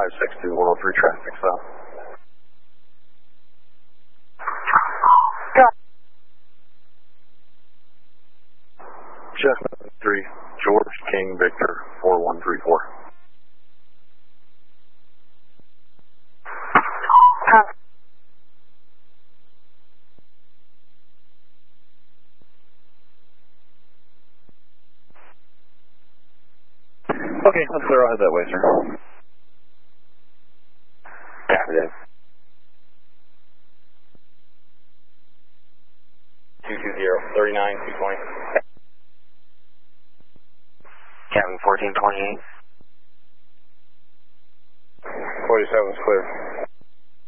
562-103 traffic stop. Chestnut 3, George King Victor 4134. Okay, let's clear. I'll head that way, sir. Copy that. 220, 39, 220. Cabin 1428. 47 is clear.